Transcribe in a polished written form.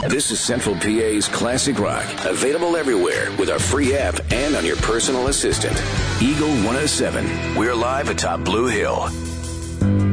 This is Central PA's Classic Rock, available everywhere with our free app and on your personal assistant. Eagle 107. We're live atop Blue Hill.